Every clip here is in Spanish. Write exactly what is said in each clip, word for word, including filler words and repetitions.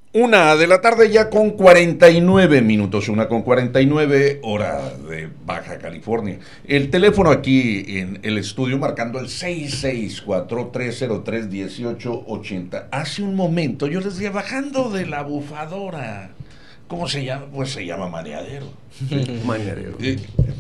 Una de la tarde ya con cuarenta y nueve minutos, una con cuarenta y nueve, hora de Baja California. El teléfono aquí en el estudio marcando el seis seis cuatro, tres cero tres, uno ocho ocho cero. Hace un momento yo les decía, bajando de la bufadora. ¿Cómo se llama? Pues se llama mareadero. ¿Sí? Mareadero. Eh,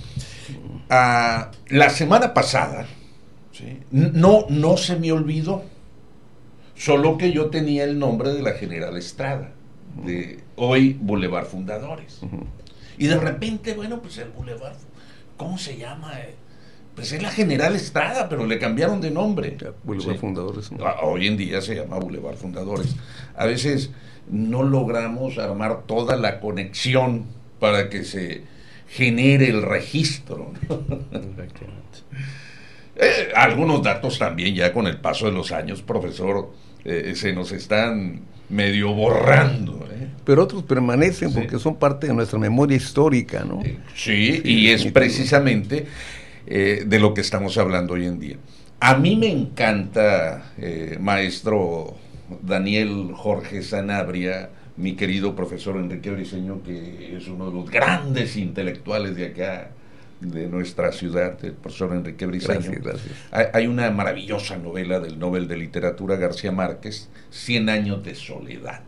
ah, la semana pasada, ¿sí? no, no se me olvidó. Solo que yo tenía el nombre de la General Estrada, de hoy Boulevard Fundadores. Uh-huh. Y de repente, bueno, pues el Boulevard, ¿cómo se llama? Pues es la General Estrada, pero le cambiaron de nombre. Ya, Boulevard ¿sí? Fundadores. ¿No? Hoy en día se llama Boulevard Fundadores. A veces no logramos armar toda la conexión para que se genere el registro, ¿no? Exactamente. Eh, algunos datos también ya con el paso de los años, profesor, eh, se nos están medio borrando. ¿eh? Pero otros permanecen sí. porque son parte de nuestra memoria histórica, ¿no? Eh, sí, sí, y es precisamente eh, de lo que estamos hablando hoy en día. A mí me encanta, eh, maestro Daniel Jorge Sanabria, mi querido profesor Enrique Briceño, que es uno de los grandes intelectuales de acá, de nuestra ciudad, el profesor Enrique Briceño. Gracias, gracias. Hay una maravillosa novela del Nobel de Literatura García Márquez, Cien años de soledad.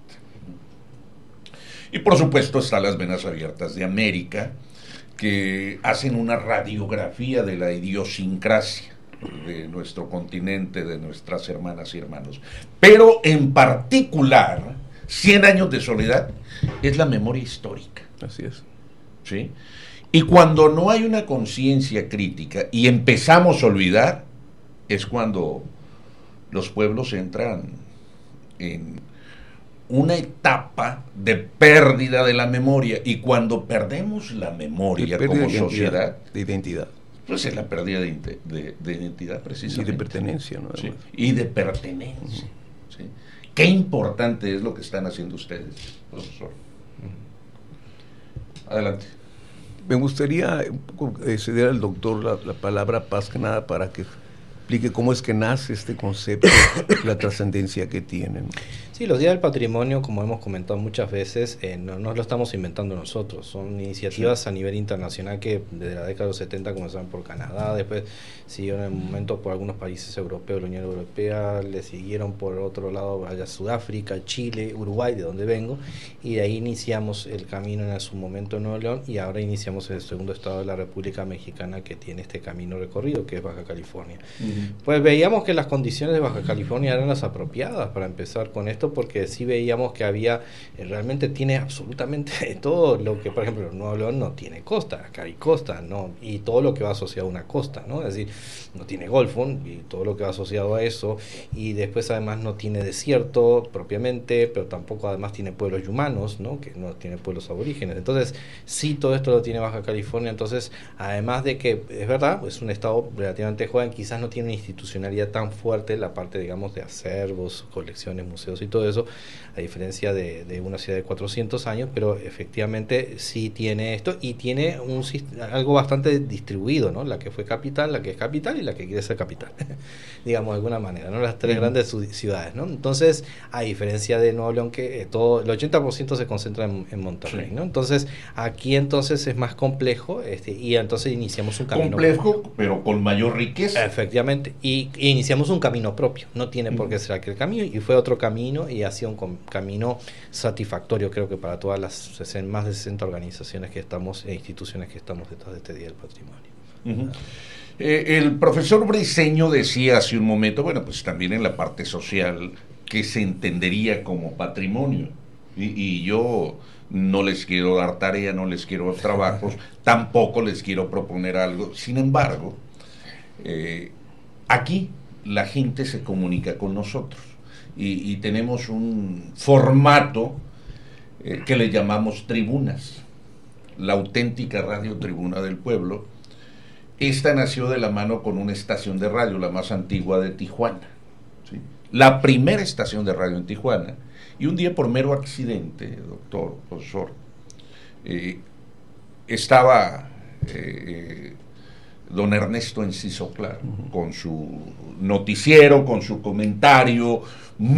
Y por supuesto están Las venas abiertas de América, que hacen una radiografía de la idiosincrasia de nuestro continente, de nuestras hermanas y hermanos. Pero en particular, Cien años de soledad es la memoria histórica. Así es. ¿Sí? Y cuando no hay una conciencia crítica y empezamos a olvidar, es cuando los pueblos entran en una etapa de pérdida de la memoria. Y cuando perdemos la memoria como de sociedad, de identidad, pues es la pérdida de, de, de identidad precisamente. Y de pertenencia, ¿no? Sí, y de pertenencia. Uh-huh. ¿Sí? Qué importante es lo que están haciendo ustedes, profesor. Uh-huh. Adelante. Me gustaría eh, ceder al doctor la, la palabra paz que nada para que explique cómo es que nace este concepto, la trascendencia que tienen. Sí, los días del patrimonio, como hemos comentado muchas veces, eh, no, no lo estamos inventando nosotros, son iniciativas sí. a nivel internacional que desde la década de los setenta comenzaron por Canadá, después siguieron en el momento por algunos países europeos, la Unión Europea, le siguieron por otro lado allá Sudáfrica, Chile, Uruguay, de donde vengo, y de ahí iniciamos el camino en su momento en Nuevo León, y ahora iniciamos el segundo estado de la República Mexicana que tiene este camino recorrido, que es Baja California. Uh-huh. Pues veíamos que las condiciones de Baja California eran las apropiadas para empezar con esto, porque sí veíamos que había, eh, realmente tiene absolutamente todo lo que, por ejemplo, Nuevo León no tiene costa, acá hay costa, ¿no? Y todo lo que va asociado a una costa, ¿no? Es decir, no tiene golfo y todo lo que va asociado a eso, y después además no tiene desierto propiamente, pero tampoco además tiene pueblos humanos, ¿no? Que no tiene pueblos aborígenes. Entonces, sí, todo esto lo tiene Baja California. Entonces, además de que, es verdad, es un estado relativamente joven, quizás no tiene una institucionalidad tan fuerte, la parte, digamos, de acervos, colecciones, museos y todo eso, a diferencia de, de una ciudad de cuatrocientos años, pero efectivamente sí tiene esto, y tiene un algo bastante distribuido, ¿no? La que fue capital, la que es capital y la que quiere ser capital, digamos de alguna manera, ¿no? Las tres uh-huh. grandes ciudades, ¿no? Entonces, a diferencia de Nuevo León, que eh, todo, el ochenta por ciento se concentra en, en Monterrey, sí. ¿no? Entonces, aquí entonces es más complejo, este, y entonces iniciamos un camino. Complejo, propio. Pero con mayor riqueza. Efectivamente, y, y iniciamos un camino propio, no tiene uh-huh. por qué ser aquel camino, y fue otro camino, y ha sido un com- camino satisfactorio, creo que para todas las más de sesenta organizaciones que estamos, e instituciones que estamos detrás de este Día del Patrimonio. Uh-huh. Eh, el profesor Briceño decía hace un momento, bueno, pues también en la parte social, que se entendería como patrimonio, y, y yo no les quiero dar tarea, no les quiero dar trabajos, tampoco les quiero proponer algo. Sin embargo, eh, aquí la gente se comunica con nosotros, y, y tenemos un formato eh, que le llamamos tribunas, la auténtica radio Tribuna del Pueblo. Esta nació de la mano con una estación de radio, la más antigua de Tijuana, ¿sí? La primera estación de radio en Tijuana. Y un día, por mero accidente, doctor, profesor, eh, estaba eh, don Ernesto Enciso Claro, uh-huh. con su noticiero, con su comentario